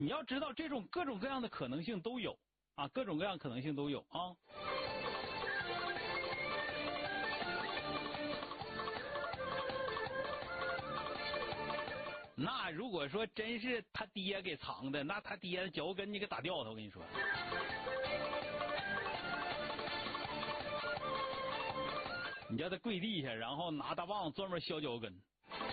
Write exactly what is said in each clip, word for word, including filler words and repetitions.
你要知道这种各种各样的可能性都有啊，各种各样可能性都有啊。那如果说真是他爹给藏的，那他爹脚后跟你给打掉他，我跟你说。你叫他跪地下，然后拿大棒子专门削脚后跟。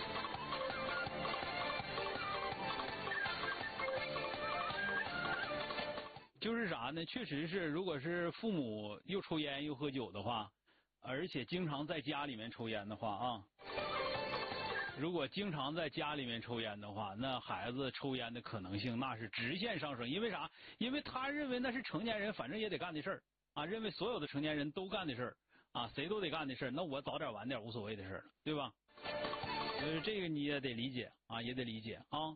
就是啥呢？确实是，如果是父母又抽烟又喝酒的话，而且经常在家里面抽烟的话啊。如果经常在家里面抽烟的话，那孩子抽烟的可能性那是直线上升。因为啥？因为他认为那是成年人反正也得干的事儿啊，认为所有的成年人都干的事儿啊，谁都得干的事儿，那我早点晚点无所谓的事儿了，对吧？所以这个你也得理解啊，也得理解啊。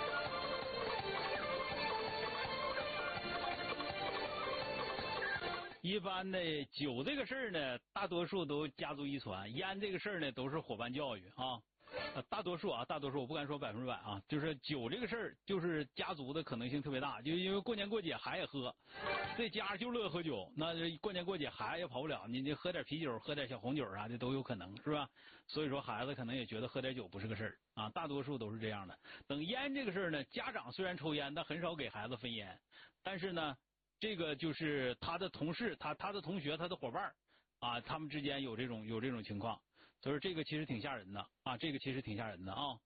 一般的酒这个事儿呢，大多数都家族遗传；烟这个事儿呢，都是伙伴教育啊。呃，大多数啊，大多数我不敢说百分之百啊，就是酒这个事儿，就是家族的可能性特别大，就因为过年过节孩子也喝，这家就乐喝酒，那过年过节孩子也跑不了，你你喝点啤酒，喝点小红酒啥的都有可能，是吧？所以说孩子可能也觉得喝点酒不是个事儿啊，大多数都是这样的。等烟这个事儿呢，家长虽然抽烟，但很少给孩子分烟，但是呢，这个就是他的同事、他他的同学、他的伙伴啊，他们之间有这种有这种情况，所以这个其实挺吓人的啊，这个其实挺吓人的啊。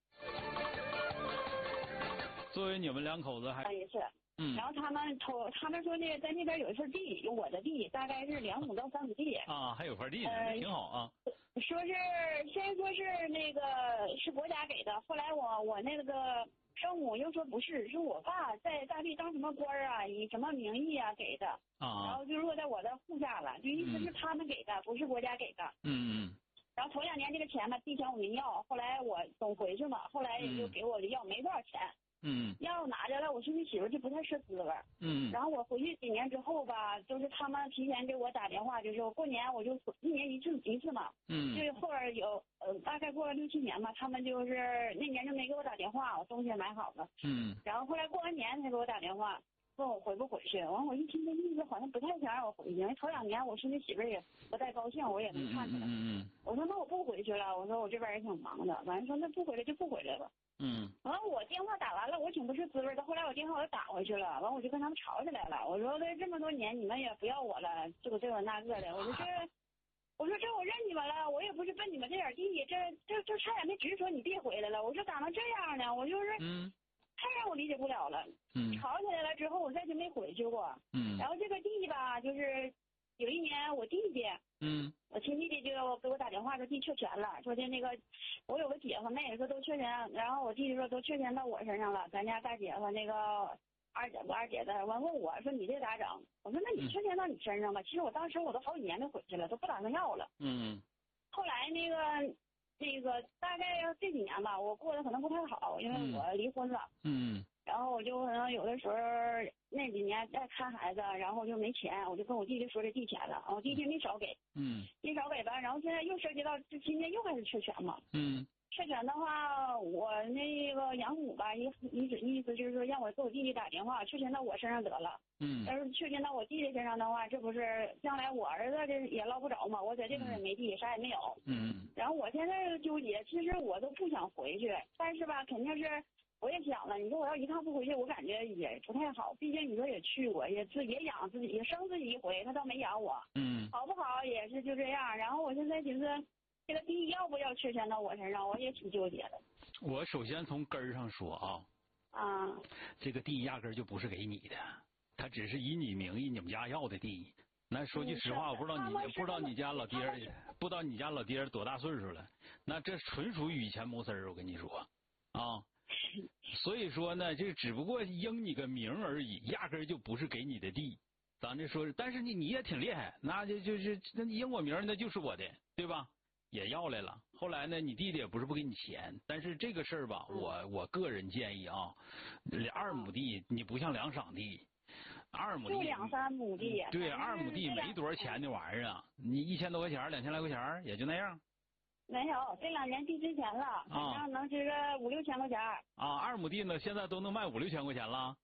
作为你们两口子还也是， 嗯， 然后他们抽，他们说那在那边有一份地，有我的地，大概是两亩到三亩地啊，还有块地呢， 呃、 挺好啊。 说是先说是那个是国家给的，后来我我那个生母又说不是，是我爸在大地当什么官啊，以什么名义啊给的。 啊， 然后就落在我的户下了，就意思是他们给的，嗯、不是国家给的。 嗯嗯。 然后头两年这个钱嘛，地钱我没要，后来我总回去嘛，后来也就给我的要，没多少钱。 嗯。 要拿着了，我心里媳妇就不太是滋味。 嗯。 然后我回去几年之后吧，就是他们提前给我打电话，就是过年我就一年一次一次嘛。嗯。就是后边有呃大概过了六七年吧，他们就是那年就没给我打电话，我东西也买好了。嗯。然后后来过完年才给我打电话。问我回不回去，完我一听这意思好像不太想让我回去，因为头两年我寻思媳妇儿也不太高兴，我也没看出来。嗯嗯。我说那我不回去了，我说我这边也挺忙的，完了说那不回来就不回来吧。嗯。完了我电话打完了，我挺不是滋味的，后来我电话我又打回去了，完我就跟他们吵起来了。我说这这么多年你们也不要我了，这个这个那个的，我说这，我说这我认你们了，我也不是奔你们这点地，这这这差点没直说你别回来了，我说咋能这样呢？我就是。嗯。太让我理解不了了，嗯，吵起来了之后，我再就没回去过，嗯，然后这个地吧，就是有一年我弟弟，嗯，我亲弟弟就给我打电话说地确权了，说的那个我有个姐和妹说都确权，然后我弟弟说都确权到我身上了，咱家大姐和那个二姐不二姐的，完问我说你这咋整？我说那你确权到你身上吧，其实我当时我都好几年没回去了，都不打算要了，嗯，后来那个。这个大概这几年吧，我过得可能不太好，因为我离婚了。嗯。然后我就可能有的时候那几年在看孩子，然后就没钱，我就跟我弟弟说这地钱了，我弟弟没少给。嗯。没少给吧，然后现在又涉及到这今年又开始确权嘛。嗯。确权的话，我那个养母吧，意意思意思就是说让我给我弟弟打电话，确权到我身上得了。嗯。要是确权到我弟弟身上的话，这不是将来我儿子这也捞不着嘛？我在这边也没地，啥也没有。嗯。然后我现在纠结，其实我都不想回去，但是吧，肯定是我也想了，你说我要一趟不回去，我感觉也不太好。毕竟你说也去过，也自也养自己，也生自己一回，他倒没养我。嗯。好不好也是就这样。然后我现在寻思。这个地要不要确权到我身上，我也挺纠结的。 我首先从根儿上说啊，啊，这个地压根儿就不是给你的，它只是以你名义你们家要的地。那说句实话，我不知道你不知道你家老爹不知道你家老爹多大岁数了，那这纯属以前谋私儿，我跟你说啊。所以说呢，这只不过应你个名而已，压根儿就不是给你的地。咱这说，但是你你也挺厉害，那就就是那你应我名那就是我的，对吧？也要来了，后来呢，你弟弟也不是不给你钱，但是这个事儿吧，我我个人建议啊，二亩地你不像两晌地，二亩地就两三亩地， 对，二亩地没多少钱的玩意儿啊，你一千多块钱，两千来块钱也就那样。 没有，这两年地值钱了，反正能值个五六千块钱。 啊，二亩地呢，现在都能卖五六千块钱了。